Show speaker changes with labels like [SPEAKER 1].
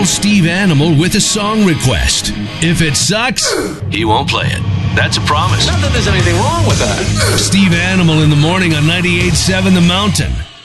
[SPEAKER 1] Steve Animal with a song request. If it sucks, he won't play it. That's a promise.
[SPEAKER 2] Not that there's anything wrong with that.
[SPEAKER 1] Steve Animal in the morning on 98.7 The Mountain.